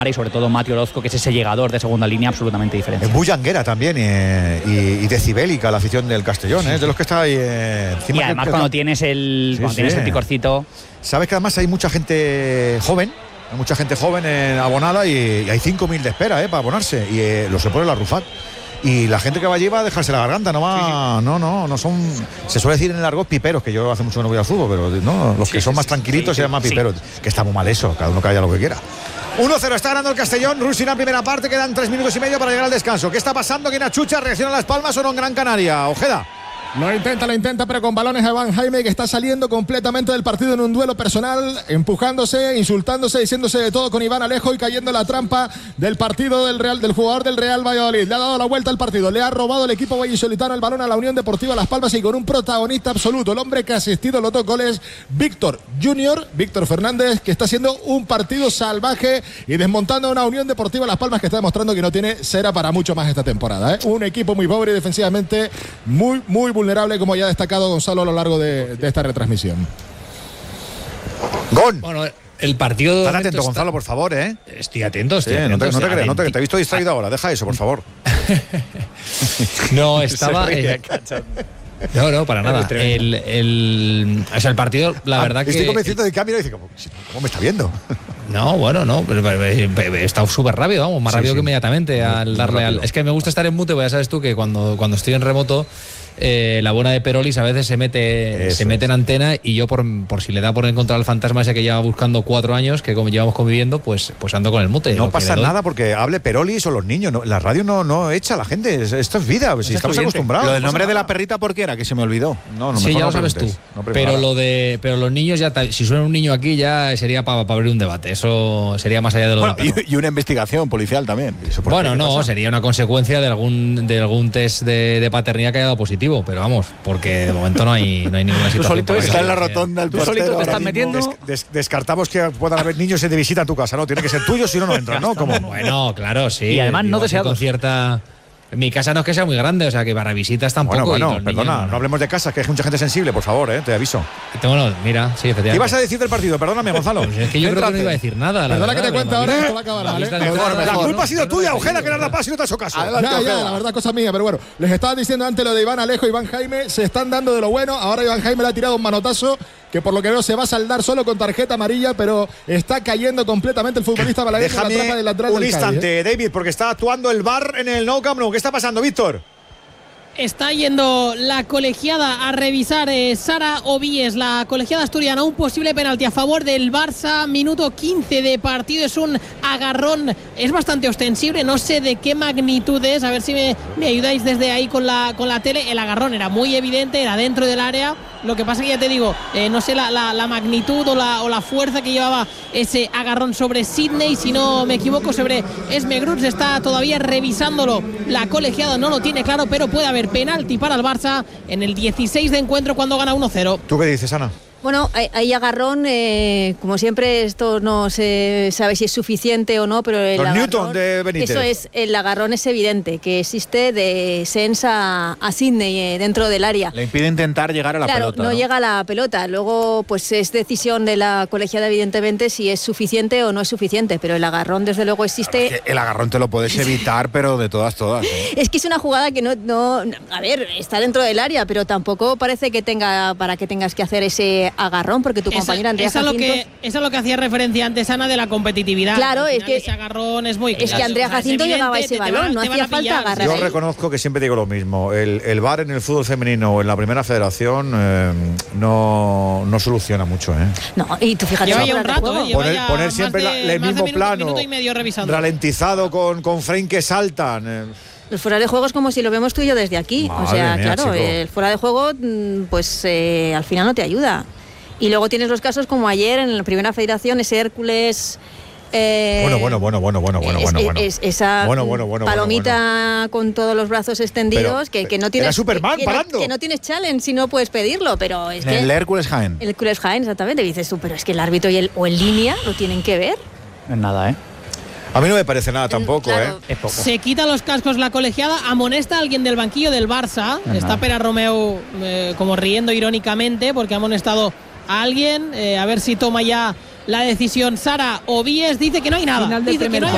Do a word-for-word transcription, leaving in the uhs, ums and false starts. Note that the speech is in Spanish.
y sobre todo Mati Orozco, que es ese llegador de segunda línea absolutamente diferente. Es muy llanguera también y, y, y decibélica la afición del Castellón, ¿eh? Es de los que está ahí eh, encima. Y además que, cuando, tienes el, sí, cuando sí. tienes el picorcito. Sabes que además hay mucha gente joven, hay mucha gente joven en abonada y, y hay cinco mil de espera, ¿eh? Para abonarse y eh, lo se pone la Rufat. Y la gente que va allí va a dejarse la garganta, no va, sí, sí. no, no, no son, se suele decir en el argot piperos, que yo hace mucho que no voy al fútbol, pero no, los sí, que son sí, más tranquilitos sí, se llaman piperos, sí. Que está muy mal eso, cada uno que haya lo que quiera. uno cero está ganando el Castellón, Rusina en primera parte, quedan tres minutos y medio para llegar al descanso. ¿Qué está pasando? ¿Quién achucha? ¿Reacciona Las Palmas o no en Gran Canaria? Ojeda. Lo intenta, lo intenta, pero con balones a Iván Jaime, que está saliendo completamente del partido en un duelo personal, empujándose, insultándose, diciéndose de todo con Iván Alejo y cayendo en la trampa del partido del Real, del jugador del Real Valladolid. Le ha dado la vuelta al partido, le ha robado el equipo vallisoletano el balón a la Unión Deportiva Las Palmas y con un protagonista absoluto, el hombre que ha asistido a los dos goles, Víctor Junior, Víctor Fernández, que está haciendo un partido salvaje y desmontando a una Unión Deportiva Las Palmas que está demostrando que no tiene cera para mucho más esta temporada, ¿eh? Un equipo muy pobre y defensivamente muy, muy vulnerable, como ya ha destacado Gonzalo a lo largo de, de esta retransmisión. Gon. Bueno, el partido. Estás atento, está... Gonzalo, por favor, ¿eh? Estoy atento, estoy sí, atento. No te, no te creas, no te, atenti... te he visto distraído ahora. Deja eso, por favor. No, estaba. Eh... No, no, para nada. El, el, o sea, el partido, la ah, verdad estoy que. Estoy convencido de cambio y dice, ¿cómo, ¿cómo me está viendo? No, bueno, no, pero, pero, pero he estado súper rápido, vamos, más sí, rápido sí. que inmediatamente al muy darle rápido. al. Es que me gusta estar en mute, pues ya sabes tú que cuando, cuando estoy en remoto. Eh, la buena de Perolis a veces se mete Eso se mete en antena y yo por, por si le da por encontrar al fantasma ese que lleva buscando cuatro años que como llevamos conviviendo, pues, pues ando con el mute. No pasa nada porque hable Perolis o los niños, no, la radio no, no echa a la gente, esto es vida, si estamos acostumbrados. Lo del nombre de la perrita, ¿por qué era? Que se me olvidó. No, no, sí, ya no lo sabes tú. No pero lo de pero los niños ya si suena un niño aquí ya sería para pa abrir un debate, eso sería más allá de lo bueno, y, y una investigación policial también. Bueno, no, pasa? Sería una consecuencia de algún de algún test de, de paternidad que haya dado positivo, pero vamos, porque de momento no hay, no hay ninguna situación. Tú solito está en la rotonda, el Tú solito te estás metiendo. Des, des, descartamos que puedan haber niños de visita a tu casa, ¿no? Tiene que ser tuyo, si no, no entran, ¿no? Como... Bueno, claro, sí. Y además no deseados. Con cierta... Mi casa no es que sea muy grande, o sea que para visitas tampoco. Bueno, bueno, perdona, niños, no hablemos de casas, que hay mucha gente sensible, por favor, ¿eh? Te aviso. Bueno, mira, sí, efectivamente. ¿Qué ibas a decir del partido? Perdóname, Gonzalo. Pues es que yo creo que no iba a decir nada. La Perdona verdad, que te cuento ahora, esto va a acabar mal, ¿eh? Mejor, mejor, la culpa ¿no? ha sido tuya, Ojeda, que le has dado paso y no te has hecho caso. Adelante, ya, ya, la verdad, cosa mía, pero bueno, les estaba diciendo antes lo de Iván Alejo, Iván Jaime, se están dando de lo bueno. Ahora Iván Jaime le ha tirado un manotazo que por lo que veo se va a saldar solo con tarjeta amarilla, pero está cayendo completamente el futbolista malagueño en la trampa del lateral un del instante, Cádiz, ¿eh? David, porque está actuando el V A R en el Nou Camp Nou. ¿Qué está pasando, Víctor? Está yendo la colegiada a revisar eh, Sara Ovíes, la colegiada asturiana, un posible penalti a favor del Barça, minuto quince de partido, es un agarrón, es bastante ostensible, no sé de qué magnitud es, a ver si me, me ayudáis desde ahí con la, con la tele. El agarrón era muy evidente, era dentro del área, lo que pasa que ya te digo, eh, no sé la, la, la magnitud o la, o la fuerza que llevaba ese agarrón sobre Sidney, si no me equivoco, sobre Esme Gruts, está todavía revisándolo, la colegiada no lo tiene claro, pero puede haber penalti para el Barça en el dieciséis de encuentro cuando gana uno cero. ¿Tú qué dices, Ana? Bueno, hay agarrón, eh, como siempre, esto no se sabe si es suficiente o no, pero el Los agarrón, Newton de Benítez. Eso es, el agarrón es evidente, que existe de Sens a, a Sidney eh, dentro del área. Le impide intentar llegar a la claro, pelota. No, no llega a la pelota, luego pues es decisión de la colegiada evidentemente si es suficiente o no es suficiente, pero el agarrón desde luego existe. Claro, es que el agarrón te lo puedes evitar, pero de todas, todas. ¿eh? Es que es una jugada que no, no, a ver, está dentro del área, pero tampoco parece que tenga, para que tengas que hacer ese agarrón, porque tu esa, compañera Andrea esa Jacinto... Lo que, esa es lo que hacía referencia antes, Ana, de la competitividad. Claro, es que ese agarrón es muy claro. Es que Andrea Jacinto o sea, llegaba ese balón, van, no hacía falta agarrar. Yo reconozco que siempre digo lo mismo, el, el V A R en el fútbol femenino o en la primera federación eh, no, no soluciona mucho. ¿eh? No, y tú fíjate... Lleva ya un rato, ¿eh? Poner, poner siempre de, la, el mismo minuto, plano, minuto y medio ralentizado con, con frame que saltan... Eh. Los fuera de juego es como si lo vemos tú y yo desde aquí. Madre o sea, mía, claro, chico. el fuera de juego pues eh, al final no te ayuda. Y luego tienes los casos como ayer en la primera federación, ese Hércules... Eh, bueno, bueno, bueno, bueno, bueno, bueno, es, bueno, bueno. Es, esa bueno, bueno, bueno, palomita bueno, bueno. con todos los brazos extendidos, pero, que, que no tienes... Era Superman que, parando. No, que no tienes challenge si no puedes pedirlo, pero es en que... El Hércules Jaén. El Hércules Jaén, exactamente. Dices tú, pero es que el árbitro y el, o en línea lo tienen que ver. No es nada, ¿eh? A mí no me parece nada tampoco, claro. ¿eh? Es poco. Se quita los cascos la colegiada, amonesta a alguien del banquillo del Barça. No, Está nada. Pera Romeu eh, como riendo irónicamente porque ha amonestado a alguien. Eh, a ver si toma ya la decisión Sara Ovíes. Dice que no hay nada. Dice que no hay